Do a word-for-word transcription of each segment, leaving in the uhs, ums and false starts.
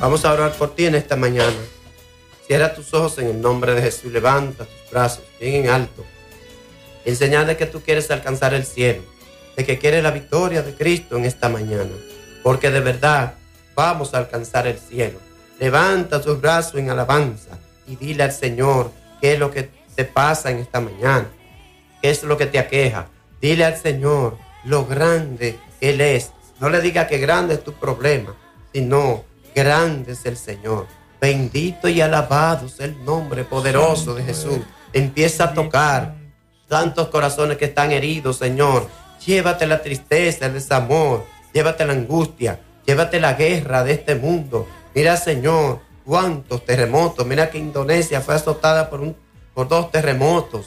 Vamos a orar por ti en esta mañana. Cierra tus ojos en el nombre de Jesús. Levanta tus brazos bien en alto. En señal de que tú quieres alcanzar el cielo, de que quieres la victoria de Cristo en esta mañana. Porque de verdad vamos a alcanzar el cielo. Levanta tus brazos en alabanza y dile al Señor qué es lo que te pasa en esta mañana. ¿Qué es lo que te aqueja? Dile al Señor lo grande Él es. No le digas que grande es tu problema, sino grande es el Señor. Bendito y alabado sea el nombre poderoso de Jesús. Empieza a tocar tantos corazones que están heridos, Señor. Llévate la tristeza, el desamor. Llévate la angustia. Llévate la guerra de este mundo. Mira, Señor, cuántos terremotos. Mira que Indonesia fue azotada por, un, por dos terremotos.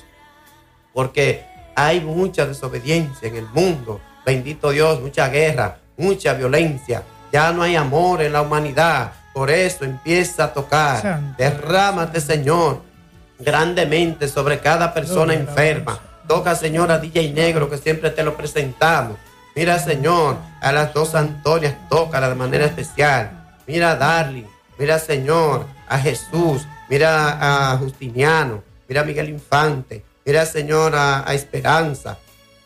Porque hay mucha desobediencia en el mundo. Bendito Dios, mucha guerra, mucha violencia. Ya no hay amor en la humanidad. Por eso empieza a tocar. Santo. Derrámate, Señor, grandemente sobre cada persona Gloria enferma. Toca, Señor, a D J Negro, que siempre te lo presentamos. Mira, Señor, a las dos Antonias, tócala de manera especial. Mira a Darling. Mira, Señor, a Jesús. Mira a Justiniano. Mira a Miguel Infante. Mira, Señor, a, a Esperanza.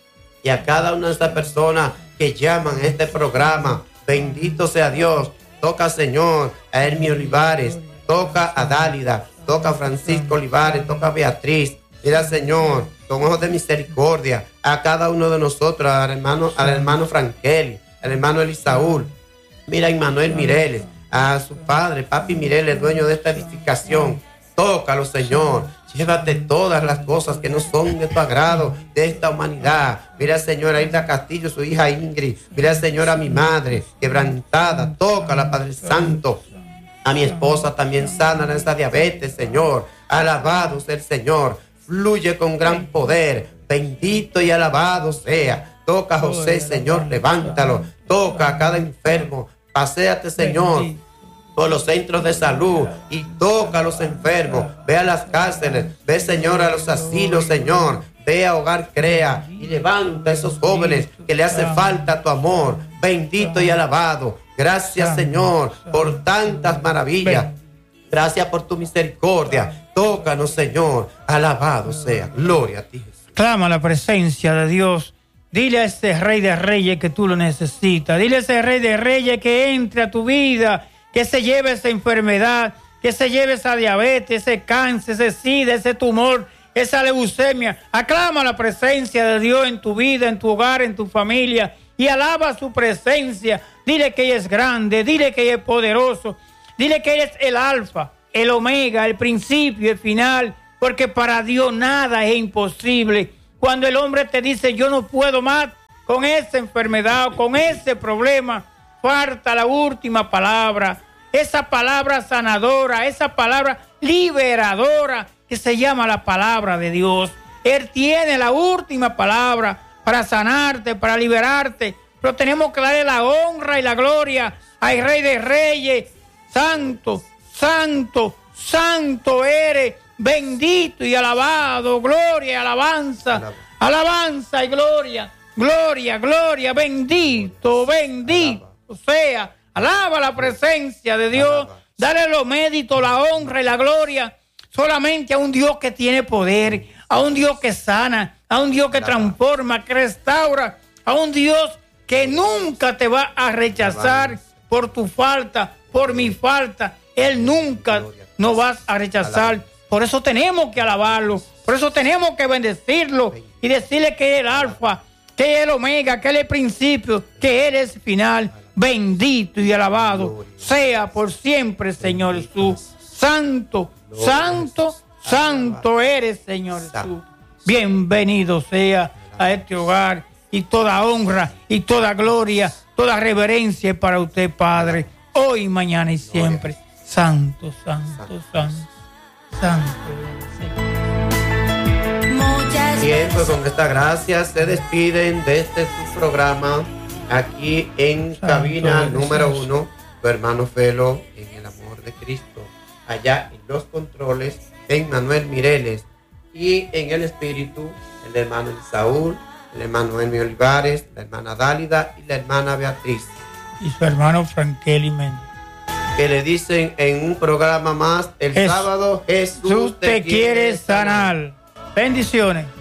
Y a cada una de estas personas que llaman a este programa. Bendito sea Dios. Toca, Señor, a Hermi Olivares. Toca a Dálida. Toca a Francisco Olivares. Toca a Beatriz. Mira, Señor, con ojos de misericordia a cada uno de nosotros, al hermano, al hermano Frankeli, al hermano Elisaúl. Mira a Emmanuel Mireles, a su padre, Papi Mireles, dueño de esta edificación. Tócalo, Señor. Llévate todas las cosas que no son de tu agrado de esta humanidad. Mira, Señor, a Hilda Castillo, su hija Ingrid. Mira, Señor, a mi madre quebrantada. Tócala, Padre Santo. A mi esposa también sana de esa diabetes, Señor. Alabado sea el Señor. Fluye con gran poder. Bendito y alabado sea. Toca a José, Señor, levántalo. Toca a cada enfermo. Paséate, Señor, por los centros de salud y toca a los enfermos. Ve a las cárceles. Ve, Señor, a los asilos, Señor. Ve a Hogar Crea y levanta a esos jóvenes que le hace falta tu amor. Bendito y alabado. Gracias, Señor, por tantas maravillas. Gracias por tu misericordia. Tócanos, Señor. Alabado sea. Gloria a ti, Jesús. Clama la presencia de Dios. Dile a ese Rey de Reyes que tú lo necesitas. Dile a ese Rey de Reyes que entre a tu vida, que se lleve esa enfermedad, que se lleve esa diabetes, ese cáncer, ese sida, ese tumor, esa leucemia. Aclama la presencia de Dios en tu vida, en tu hogar, en tu familia, y alaba su presencia. Dile que ella es grande, dile que ella es poderoso, dile que ella es el alfa, el omega, el principio, el final, porque para Dios nada es imposible. Cuando el hombre te dice yo no puedo más con esa enfermedad o con ese problema, falta la última palabra, esa palabra sanadora, esa palabra liberadora que se llama la palabra de Dios. Él tiene la última palabra para sanarte, para liberarte, pero tenemos que darle la honra y la gloria al Rey de Reyes. Santo, santo, santo eres, bendito y alabado, gloria y alabanza, Alaba. alabanza y gloria, gloria, gloria, bendito, bendito Alaba. sea, alaba la presencia de Dios, Alaba. Dale los méritos, la honra y la gloria solamente a un Dios que tiene poder, a un Dios que sana, a un Dios que Alaba. transforma, que restaura, a un Dios que nunca te va a rechazar Alaba. por tu falta, por mi falta. Él nunca nos va a rechazar. Alaba. Por eso tenemos que alabarlo, por eso tenemos que bendecirlo y decirle que es el alfa, que es el omega, que es el principio, que Él es el final. Bendito y alabado sea por siempre, Señor Jesús. Santo, santo, santo eres, Señor Jesús. Bienvenido sea a este hogar y toda honra y toda gloria, toda reverencia para usted, Padre, hoy, mañana y siempre. Santo, santo, santo. Santo, Bien, pues con esta gracia se despiden de este su programa aquí en Santo cabina número uno, tu hermano Felo en el amor de Cristo, allá en los controles, Emmanuel Mireles, y en el espíritu, el hermano Saúl, el hermano Hermi Olivares, la hermana Dálida y la hermana Beatriz. Y su hermano Frankeli Méndez. que le dicen en un programa más el Jesús sábado, Jesús te quiere sanar. Bendiciones.